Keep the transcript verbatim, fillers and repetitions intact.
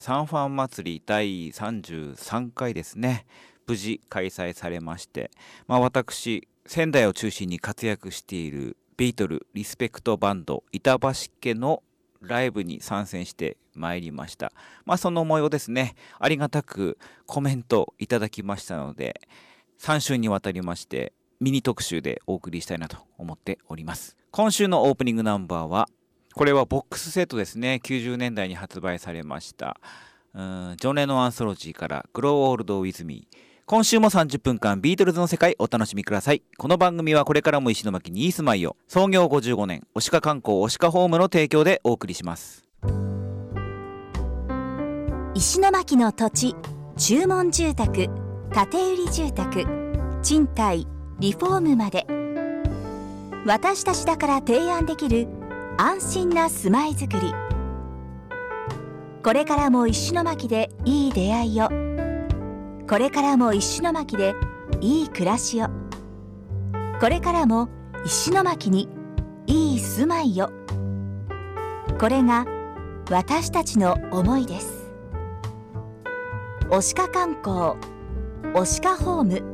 サンファン祭りだいさんじゅうさんかいですね、無事開催されまして、まあ、私仙台を中心に活躍しているビートルリスペクトバンド板橋家のライブに参戦してまいりました。まあ、その模様ですね、ありがたくコメントいただきましたので、さん週にわたりましてミニ特集でお送りしたいなと思っております。今週のオープニングナンバーは、これはボックスセットですね。きゅうじゅうねんだいに発売されましたうんジョン・レノンアンソロジーからグローオールド・ウィズ・ミー。今週もさんじゅっぷんかんビートルズの世界お楽しみください。この番組はこれからも石巻に住まいを、創業ごじゅうごねんオシカ観光オシカホームの提供でお送りします。 石巻の土地、注文住宅、建売住宅、賃貸、リフォームまで、私たちだから提案できる安心な住まいづくり。これからも石巻でいい出会いを、これからも石巻でいい暮らしを、これからも石巻にいい住まいを。これが私たちの思いです。オシカ観光オシカホーム。